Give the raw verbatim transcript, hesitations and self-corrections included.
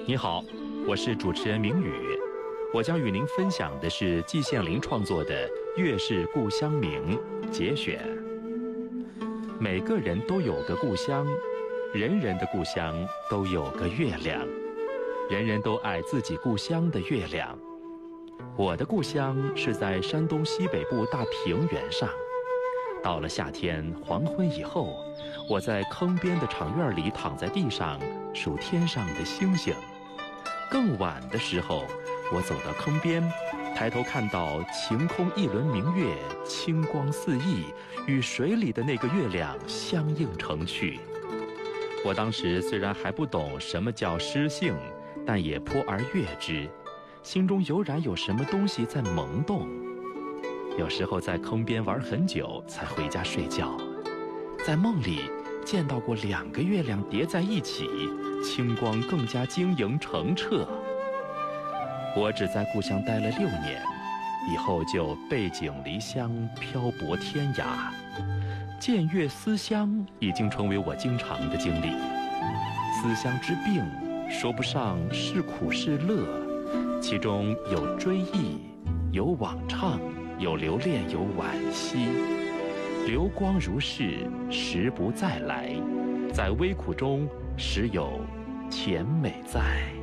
你好，我是主持人明宇，我将与您分享的是季羡林创作的《月是故乡明》节选。每个人都有个故乡，人人的故乡都有个月亮，人人都爱自己故乡的月亮。我的故乡是在山东西北部大平原上。到了夏天黄昏以后，我在坑边的场院里躺在地上数天上的星星。更晚的时候，我走到坑边，抬头看到晴空一轮明月，清光四溢，与水里的那个月亮相映成趣。我当时虽然还不懂什么叫诗性，但也颇而悦之，心中油然有什么东西在萌动。有时候在坑边玩很久才回家睡觉，在梦里见到过两个月亮叠在一起，清光更加晶莹澄澈。我只在故乡待了六年，以后就背井离乡，漂泊天涯。见月思乡已经成为我经常的经历。思乡之病，说不上是苦是乐，其中有追忆，有往畅，有留恋，有惋惜。流光如逝，时不再来，在微苦中时有甜美在。